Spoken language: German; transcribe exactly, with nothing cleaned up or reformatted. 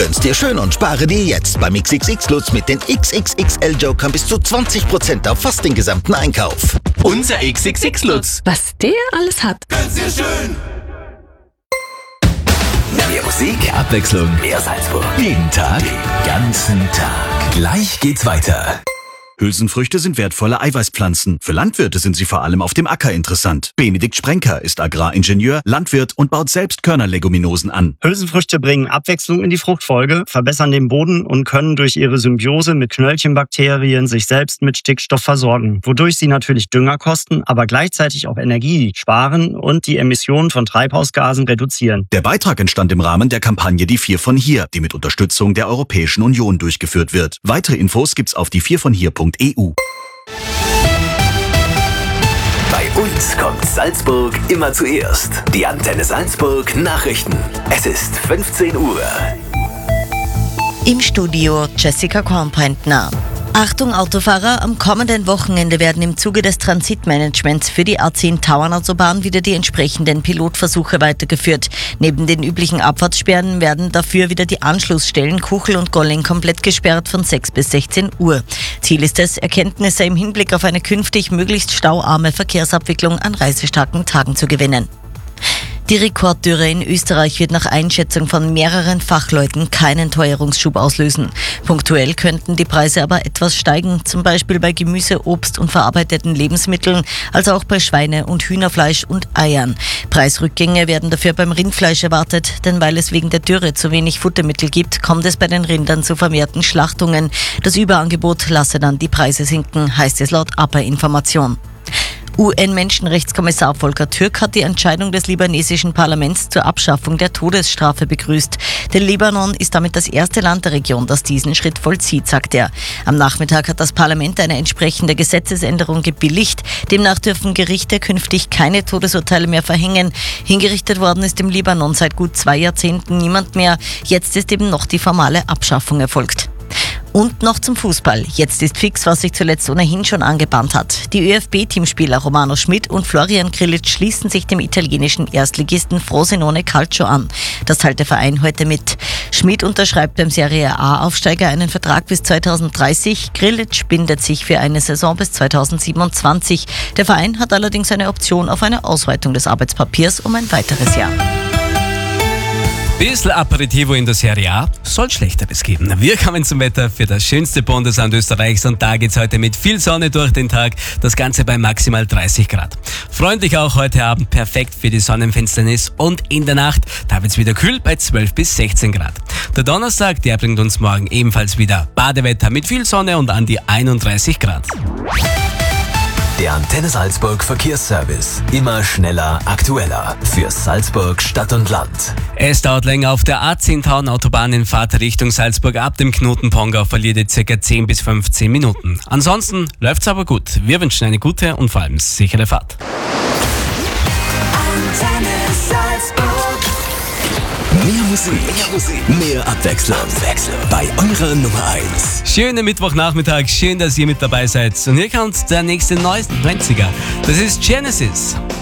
Gönn's dir schön und spare dir jetzt beim X X X-Lutz mit den X X X L-Jokern bis zu zwanzig Prozent auf fast den gesamten Einkauf. Unser X X X-Lutz. Was der alles hat. Gönn's dir schön. Mehr Musik, Abwechslung, mehr Salzburg. Jeden Tag, den ganzen Tag. Gleich geht's weiter. Hülsenfrüchte sind wertvolle Eiweißpflanzen. Für Landwirte sind sie vor allem auf dem Acker interessant. Benedikt Sprenker ist Agraringenieur, Landwirt und baut selbst Körnerleguminosen an. Hülsenfrüchte bringen Abwechslung in die Fruchtfolge, verbessern den Boden und können durch ihre Symbiose mit Knöllchenbakterien sich selbst mit Stickstoff versorgen, wodurch sie natürlich Dünger kosten, aber gleichzeitig auch Energie sparen und die Emissionen von Treibhausgasen reduzieren. Der Beitrag entstand im Rahmen der Kampagne Die Vier von Hier, die mit Unterstützung der Europäischen Union durchgeführt wird. Weitere Infos gibt's auf die vier von hier punkt e u. Bei uns kommt Salzburg immer zuerst. Die Antenne Salzburg Nachrichten. Es ist fünfzehn Uhr. Im Studio Jessica Kornpointner. Achtung Autofahrer, am kommenden Wochenende werden im Zuge des Transitmanagements für die A zehn Tauernautobahn wieder die entsprechenden Pilotversuche weitergeführt. Neben den üblichen Abfahrtssperren werden dafür wieder die Anschlussstellen Kuchel und Golling komplett gesperrt von sechs bis sechzehn Uhr. Ziel ist es, Erkenntnisse im Hinblick auf eine künftig möglichst stauarme Verkehrsabwicklung an reisestarken Tagen zu gewinnen. Die Rekorddürre in Österreich wird nach Einschätzung von mehreren Fachleuten keinen Teuerungsschub auslösen. Punktuell könnten die Preise aber etwas steigen, zum Beispiel bei Gemüse, Obst und verarbeiteten Lebensmitteln, als auch bei Schweine- und Hühnerfleisch und Eiern. Preisrückgänge werden dafür beim Rindfleisch erwartet, denn weil es wegen der Dürre zu wenig Futtermittel gibt, kommt es bei den Rindern zu vermehrten Schlachtungen. Das Überangebot lasse dann die Preise sinken, heißt es laut A P A-Information. U N-Menschenrechtskommissar Volker Türk hat die Entscheidung des libanesischen Parlaments zur Abschaffung der Todesstrafe begrüßt. Der Libanon ist damit das erste Land der Region, das diesen Schritt vollzieht, sagt er. Am Nachmittag hat das Parlament eine entsprechende Gesetzesänderung gebilligt. Demnach dürfen Gerichte künftig keine Todesurteile mehr verhängen. Hingerichtet worden ist im Libanon seit gut zwei Jahrzehnten niemand mehr. Jetzt ist eben noch die formale Abschaffung erfolgt. Und noch zum Fußball. Jetzt ist fix, was sich zuletzt ohnehin schon angebahnt hat. Die ÖFB-Teamspieler Romano Schmid und Florian Grillitsch schließen sich dem italienischen Erstligisten Frosinone Calcio an. Das teilt der Verein heute mit. Schmid unterschreibt beim Serie A-Aufsteiger einen Vertrag bis zweitausenddreißig. Grillitsch bindet sich für eine Saison bis zweitausendsiebenundzwanzig. Der Verein hat allerdings eine Option auf eine Ausweitung des Arbeitspapiers um ein weiteres Jahr. Bissl Aperitivo in der Serie A soll Schlechteres geben. Wir kommen zum Wetter für das schönste Bundesland Österreichs und da geht's heute mit viel Sonne durch den Tag. Das Ganze bei maximal dreißig Grad. Freundlich auch heute Abend, perfekt für die Sonnenfinsternis und in der Nacht, da wird's wieder kühl bei zwölf bis sechzehn Grad. Der Donnerstag, der bringt uns morgen ebenfalls wieder Badewetter mit viel Sonne und an die einunddreißig Grad. Der Antenne Salzburg Verkehrsservice. Immer schneller, aktueller. Für Salzburg, Stadt und Land. Es dauert länger auf der A zehn Tauernautobahn in Fahrt Richtung Salzburg. Ab dem Knoten Pongau verliert ihr ca. zehn bis fünfzehn Minuten. Ansonsten läuft's aber gut. Wir wünschen eine gute und vor allem sichere Fahrt. Antenne Salzburg. Mehr Musik, mehr Musik, mehr Abwechslung. Abwechslung. Bei eurer Nummer eins. Schönen Mittwochnachmittag, schön, dass ihr mit dabei seid. Und hier kommt der nächste neunziger. Das ist Genesis.